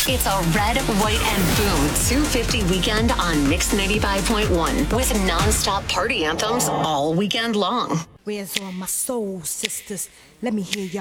It's a red, white, and boom 250 weekend on Mix 95.1 with non-stop party anthems all weekend long. Where's all my soul sisters? Let me hear y'all.